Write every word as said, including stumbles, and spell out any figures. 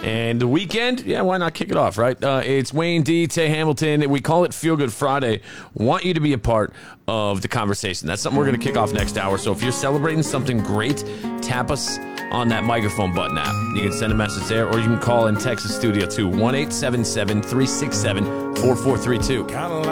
And the weekend, yeah, why not kick it off, right? Uh, it's Wayne D, Tay Hamilton. We call it Feel Good Friday. Want you to be a part of the conversation. That's something we're going to kick off next hour. So if you're celebrating something great, tap us on that microphone button app. You can send a message there, or you can call and text the studio to one eight seven seven, three six seven, four four three two.